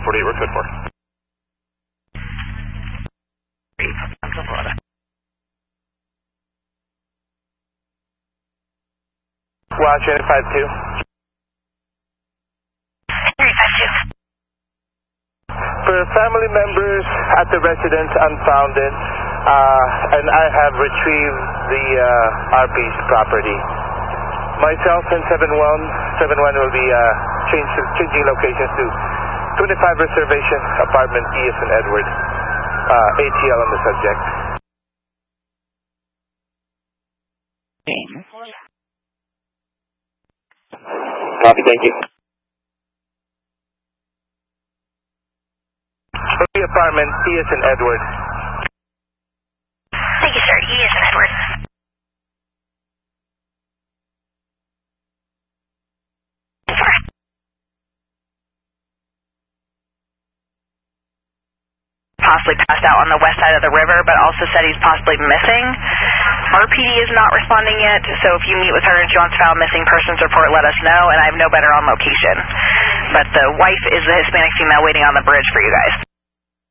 1048, we're code 4. Washington 5-2. 352. For family members at the residence unfounded, and I have retrieved the RP's property. Myself and 71 will be changing locations to 25 Reservation, apartment E as in Edward. ATL on the subject. Copy, thank you. The apartment E as in Edward. Thank you, sir. E as in Edward. Possibly passed out on the west side of the river, but also said he's possibly missing. RPD is not responding yet, so if you meet with her and she wants to file a missing persons report, let us know, and I have no better on location. But the wife is the Hispanic female waiting on the bridge for you guys.